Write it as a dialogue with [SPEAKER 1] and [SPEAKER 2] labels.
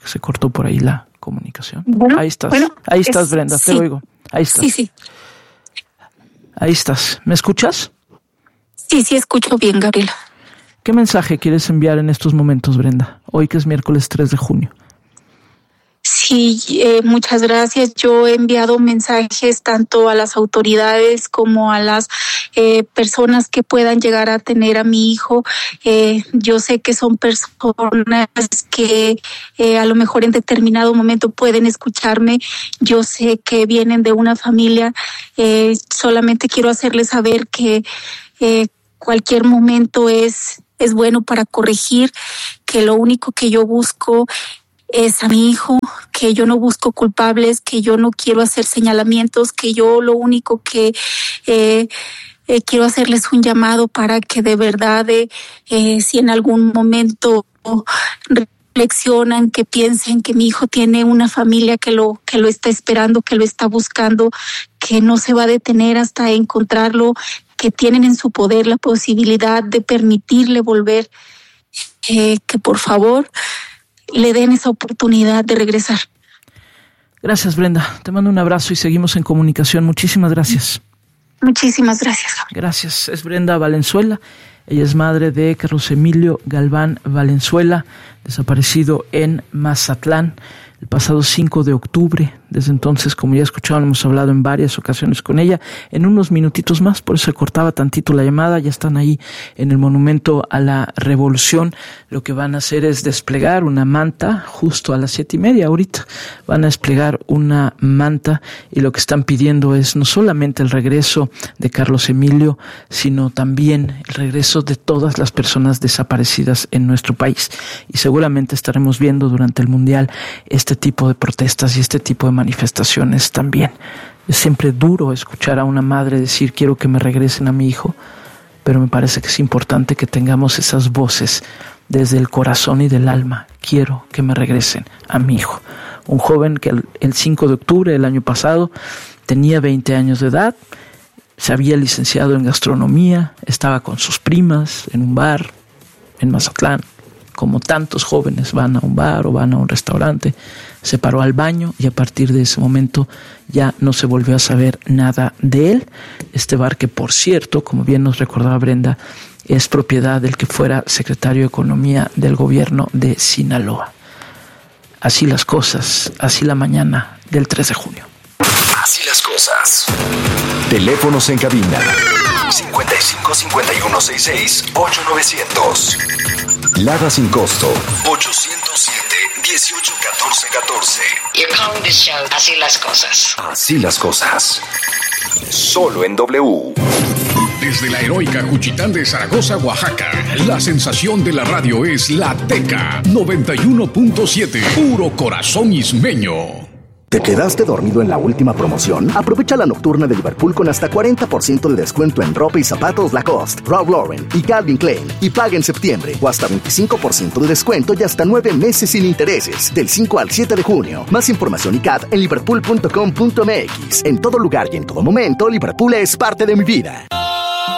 [SPEAKER 1] Se cortó por ahí la comunicación.
[SPEAKER 2] Bueno,
[SPEAKER 1] ahí estás, Brenda, sí. Te oigo. Ahí estás.
[SPEAKER 2] Sí.
[SPEAKER 1] Ahí estás. ¿Me escuchas?
[SPEAKER 2] Sí, escucho bien, Gabriela.
[SPEAKER 1] ¿Qué mensaje quieres enviar en estos momentos, Brenda? Hoy que es miércoles 3 de junio.
[SPEAKER 2] Sí, muchas gracias. Yo he enviado mensajes tanto a las autoridades como a las personas que puedan llegar a tener a mi hijo. Yo sé que son personas que a lo mejor en determinado momento pueden escucharme. Yo sé que vienen de una familia. Solamente quiero hacerles saber que cualquier momento es bueno para corregir, que lo único que yo busco es a mi hijo, que yo no busco culpables, que yo no quiero hacer señalamientos, que yo lo único que quiero hacerles un llamado para que de verdad, si en algún momento reflexionan, que piensen que mi hijo tiene una familia que lo está esperando, que lo está buscando, que no se va a detener hasta encontrarlo, que tienen en su poder la posibilidad de permitirle volver, que por favor le den esa oportunidad de regresar.
[SPEAKER 1] Gracias, Brenda. Te mando un abrazo y seguimos en comunicación. Muchísimas gracias.
[SPEAKER 2] Muchísimas gracias.
[SPEAKER 1] Gracias. Es Brenda Valenzuela. Ella es madre de Carlos Emilio Galván Valenzuela, desaparecido en Mazatlán el pasado 5 de octubre. Desde entonces, como ya escucharon, hemos hablado en varias ocasiones con ella. En unos minutitos más, por eso se cortaba tantito la llamada. Ya están ahí en el Monumento a la Revolución. Lo que van a hacer es desplegar una manta justo a las 7:30 ahorita. Van a desplegar una manta y lo que están pidiendo es no solamente el regreso de Carlos Emilio, sino también el regreso de todas las personas desaparecidas en nuestro país. Y seguramente estaremos viendo durante el Mundial este tipo de protestas y este tipo de manifestaciones también. Es siempre duro escuchar a una madre decir quiero que me regresen a mi hijo, pero me parece que es importante que tengamos esas voces desde el corazón y del alma. Quiero que me regresen a mi hijo. Un joven que el 5 de octubre del año pasado tenía 20 años de edad, se había licenciado en gastronomía, estaba con sus primas en un bar en Mazatlán. Como tantos jóvenes van a un bar o van a un restaurante, se paró al baño y a partir de ese momento ya no se volvió a saber nada de él. Este bar que, por cierto, como bien nos recordaba Brenda, es propiedad del que fuera secretario de Economía del gobierno de Sinaloa. Así las cosas, así la mañana del 3 de junio.
[SPEAKER 3] Así las cosas. Teléfonos en cabina 55 51 66 8900. Lada sin costo 807 18 14 14.
[SPEAKER 4] You're calling this show Así las cosas.
[SPEAKER 3] Así las cosas. Solo en W.
[SPEAKER 5] Desde la heroica Juchitán de Zaragoza, Oaxaca, la sensación de la radio es La Teca 91.7. Puro corazón ismeño.
[SPEAKER 6] ¿Te quedaste dormido en la última promoción? Aprovecha la nocturna de Liverpool con hasta 40% de descuento en ropa y zapatos Lacoste, Ralph Lauren y Calvin Klein. Y paga en septiembre o hasta 25% de descuento y hasta 9 meses sin intereses. Del 5 al 7 de junio. Más información y CAT en liverpool.com.mx. En todo lugar y en todo momento, Liverpool es parte de mi vida.